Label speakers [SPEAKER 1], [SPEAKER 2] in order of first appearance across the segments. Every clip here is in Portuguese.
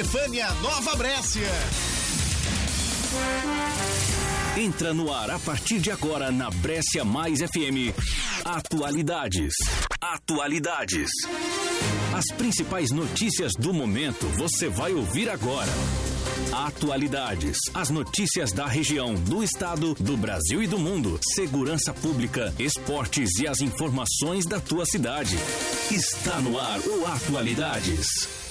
[SPEAKER 1] Estefânia, Nova Brécia.
[SPEAKER 2] Entra no ar a partir de agora na Brécia Mais FM. Atualidades. As principais notícias do momento você vai ouvir agora. Atualidades. As notícias da região, do estado, do Brasil e do mundo. Segurança pública, esportes e as informações da tua cidade. Está no ar o Atualidades.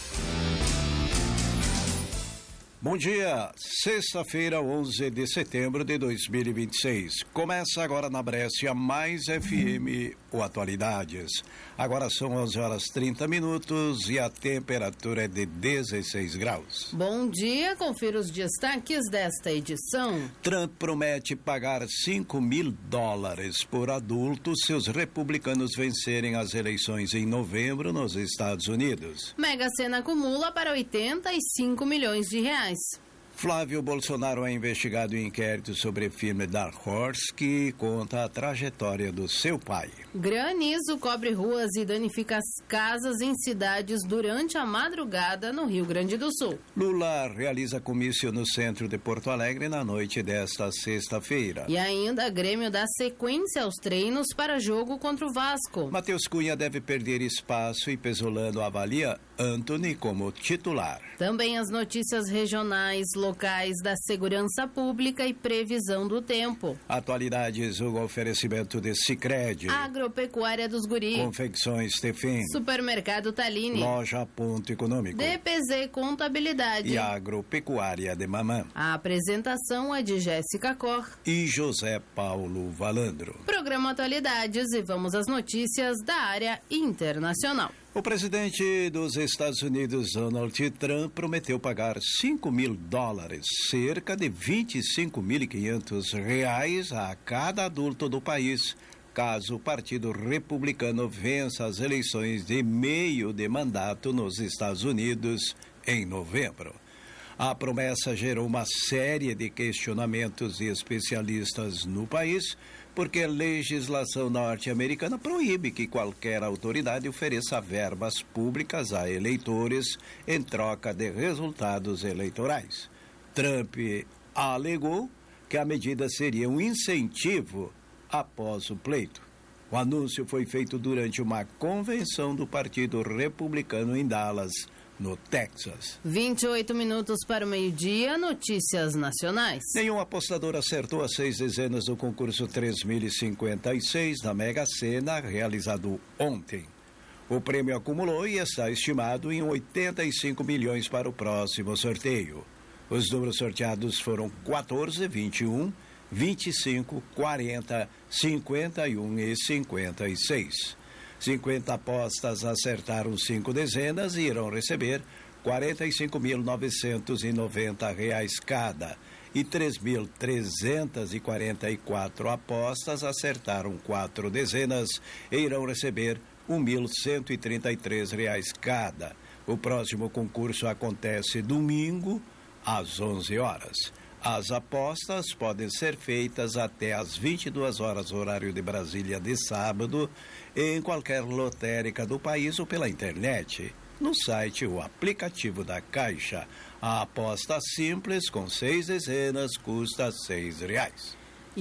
[SPEAKER 3] Bom dia, sexta-feira, 11 de setembro de 2026. Começa agora na Brécia Mais FM, o Atualidades. Agora são 11 horas 30 minutos e a temperatura é de 16 graus.
[SPEAKER 4] Bom dia, confira os destaques desta edição.
[SPEAKER 3] Trump promete pagar $5.000 por adulto se os republicanos vencerem as eleições em novembro nos Estados Unidos.
[SPEAKER 4] Mega Sena acumula para 85 milhões de reais.
[SPEAKER 3] Flávio Bolsonaro é investigado em inquérito sobre filme Dark Horse, que conta a trajetória do seu pai.
[SPEAKER 4] Granizo cobre ruas e danifica as casas em cidades durante a madrugada no Rio Grande do Sul.
[SPEAKER 3] Lula realiza comício no centro de Porto Alegre na noite desta sexta-feira.
[SPEAKER 4] E ainda, Grêmio dá sequência aos treinos para jogo contra o Vasco.
[SPEAKER 3] Matheus Cunha deve perder espaço e Pesolano avalia Antony como titular.
[SPEAKER 4] Também as notícias regionais, locais da segurança pública e previsão do tempo.
[SPEAKER 3] Atualidades, o oferecimento de Sicredi.
[SPEAKER 4] Agropecuária dos Guri.
[SPEAKER 3] Confecções Tefim.
[SPEAKER 4] Supermercado Taline.
[SPEAKER 3] Loja Ponto Econômico.
[SPEAKER 4] DPZ Contabilidade.
[SPEAKER 3] E Agropecuária de Mamã.
[SPEAKER 4] A apresentação é de Jéssica Cor
[SPEAKER 3] e José Paulo Valandro.
[SPEAKER 4] Programa Atualidades e vamos às notícias da área internacional.
[SPEAKER 3] O presidente dos Estados Unidos, Donald Trump, prometeu pagar $5.000, cerca de R$25.500 a cada adulto do país, caso o Partido Republicano vença as eleições de meio de mandato nos Estados Unidos em novembro. A promessa gerou uma série de questionamentos de especialistas no país, porque a legislação norte-americana proíbe que qualquer autoridade ofereça verbas públicas a eleitores em troca de resultados eleitorais. Trump alegou que a medida seria um incentivo após o pleito. O anúncio foi feito durante uma convenção do Partido Republicano em Dallas, no Texas.
[SPEAKER 4] 28 minutos para o meio-dia, notícias nacionais.
[SPEAKER 3] Nenhum apostador acertou as 6 dezenas do concurso 3.056 da Mega Sena, realizado ontem. O prêmio acumulou e está estimado em 85 milhões para o próximo sorteio. Os números sorteados foram 14, 21, 25, 40, 51 e 56. 50 apostas acertaram 5 dezenas e irão receber R$45.990 cada. E 3.344 apostas acertaram 4 dezenas e irão receber R$1.133 cada. O próximo concurso acontece domingo, às 11 horas. As apostas podem ser feitas até às 22 horas, horário de Brasília, de sábado, em qualquer lotérica do país ou pela internet, no site ou aplicativo da Caixa. A aposta simples com 6 dezenas custa R$6.